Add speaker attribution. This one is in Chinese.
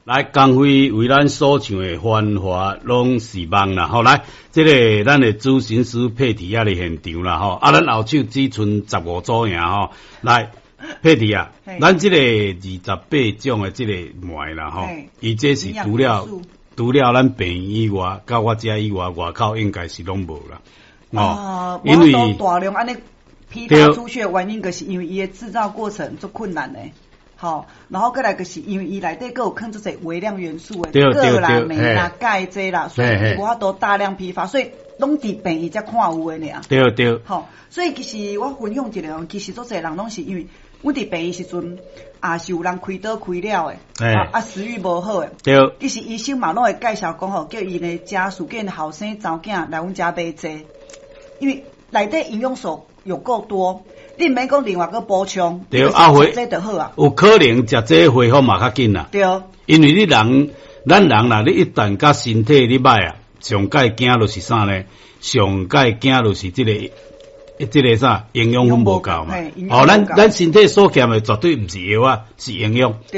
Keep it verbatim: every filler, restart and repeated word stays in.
Speaker 1: 来，光辉为咱所唱的繁华拢是梦啦，吼！来，这个咱的主行师佩蒂亚的现场啦，吼！啊，咱后手只剩十五组赢吼。来，佩蒂啊，咱这个二十八种的这个糜啦，吼，伊这是除了除了咱病以外，到我家以外，外口应该是拢无啦。
Speaker 2: 哦，因为大量安尼批发出去的原因，就是因为伊的制造过程足困难的。好，然后过来就是因为伊内底个有坑这些微量元素的，铬啦、镁啦、钙这啦，所以无法度大量批发，所以拢伫病院才看有的尔。
Speaker 1: 对对。
Speaker 2: 好，所以其实我分享一个，其实做侪人拢是因为阮伫病院时阵，也是有人开刀开了的，啊啊食欲无好的。对。其实医生嘛拢会介绍讲吼，叫伊的家属、叫因后生查囝来阮家买这，因为内底营养素有够多。你免讲另外个补充，
Speaker 1: 对，啊恢
Speaker 2: 这就好啊。
Speaker 1: 有可能食这恢复嘛较紧啦。对，因为你人，咱人啦，你一旦甲身体你歹啊，上界惊就是啥呢？上界惊就是这个，这个啥营养分无够嘛。哦，咱咱身体所欠的绝对毋是药啊，是营养。